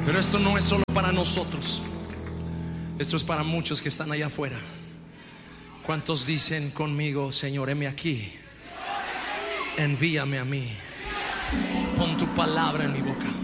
Pero esto no es solo para nosotros, esto es para muchos que están allá afuera. ¿Cuántos dicen conmigo: Señor, heme aquí, envíame a mí, pon tu palabra en mi boca?